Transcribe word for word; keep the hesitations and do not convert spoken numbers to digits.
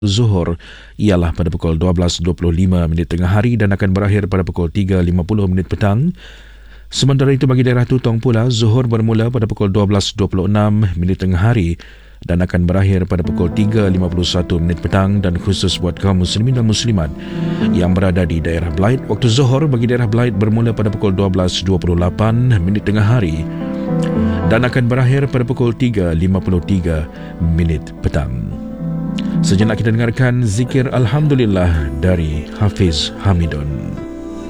Zuhur ialah pada pukul dua belas dua puluh lima minit tengah hari dan akan berakhir pada pukul tiga lima puluh minit petang. Sementara itu bagi daerah Tutong pula, Zuhur bermula pada pukul dua belas dua puluh enam minit tengah hari dan akan berakhir pada pukul tiga lima puluh satu minit petang, dan khusus buat kaum muslimin dan muslimat yang berada di daerah Belait, waktu Zuhur bagi daerah Belait bermula pada pukul dua belas dua puluh lapan minit tengah hari dan akan berakhir pada pukul tiga lima puluh tiga minit petang. Sejenak kita dengarkan zikir Alhamdulillah dari Hafiz Hamidun.